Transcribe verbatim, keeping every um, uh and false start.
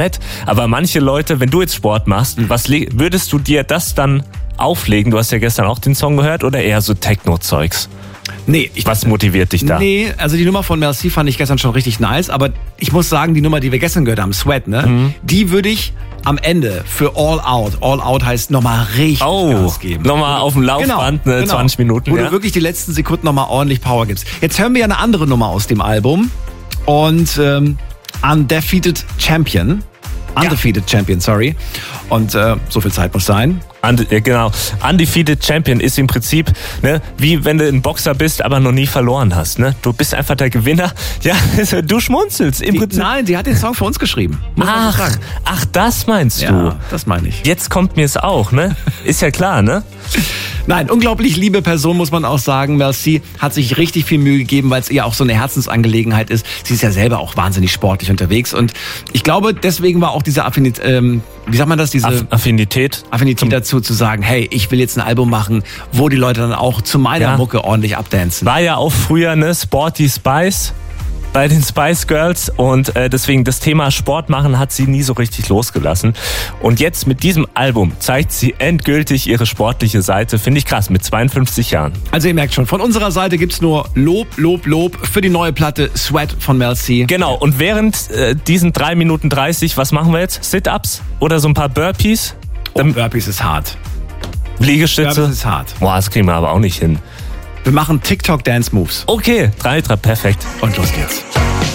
Aber manche Leute, wenn du jetzt Sport machst, was le- würdest du dir das dann auflegen? Du hast ja gestern auch den Song gehört oder eher so Techno-Zeugs? Nee, ich, Was motiviert dich da? Nee, also die Nummer von Merci fand ich gestern schon richtig nice, aber ich muss sagen, die Nummer, die wir gestern gehört haben, Sweat, ne, Mhm. die würde ich am Ende für All Out, All Out heißt nochmal richtig Oh, Gas geben. nochmal auf dem Laufband, ne, zwanzig Minuten. Wo ja? du wirklich die letzten Sekunden nochmal ordentlich Power gibst. Jetzt hören wir ja eine andere Nummer aus dem Album und ähm, Undefeated Champion. Undefeated Champion, sorry. Und äh, so viel Zeit muss sein. Und, ja, genau. Undefeated Champion ist im Prinzip, ne, wie wenn du ein Boxer bist, aber noch nie verloren hast. Ne? Du bist einfach der Gewinner. Ja, du schmunzelst. Im Die, Prinzip. nein, sie hat den Song für uns geschrieben. Muss man so Ach, sagen. ach, das meinst du? Ja, das meine ich. Jetzt kommt mir es auch, ne? Ist ja klar, ne? Nein, unglaublich liebe Person, muss man auch sagen. Merci hat sich richtig viel Mühe gegeben, weil es ihr auch so eine Herzensangelegenheit ist. Sie ist ja selber auch wahnsinnig sportlich unterwegs und ich glaube, deswegen war auch diese Affinität, ähm, wie sagt man das, diese Aff- Affinität. Affinität dazu zu sagen, hey, ich will jetzt ein Album machen, wo die Leute dann auch zu meiner Ja. Mucke ordentlich abdancen. War ja auch früher, ne, Sporty Spice bei den Spice Girls und äh, deswegen das Thema Sport machen hat sie nie so richtig losgelassen. Und jetzt mit diesem Album zeigt sie endgültig ihre sportliche Seite. Finde ich krass, mit zweiundfünfzig Jahren. Also ihr merkt schon, von unserer Seite gibt's nur Lob, Lob, Lob für die neue Platte Sweat von Merci. Genau, und während äh, diesen drei Minuten dreißig, was machen wir jetzt? Sit-Ups oder so ein paar Burpees? Oh, Burpees ist hart. Liegestütze? Burpees ist hart. Boah, das kriegen wir aber auch nicht hin. Wir machen TikTok Dance Moves. Okay, drei, drei, perfekt. Und los geht's.